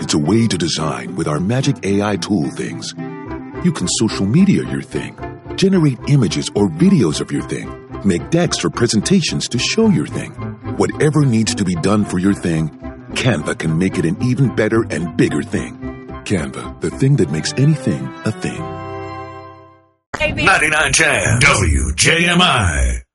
It's a way to design with our magic AI tool things. You can social media your thing, generate images or videos of your thing, make decks or presentations to show your thing. Whatever needs to be done for your thing, Canva can make it an even better and bigger thing. Canva, the thing that makes anything a thing. 99 Jam, WJMI.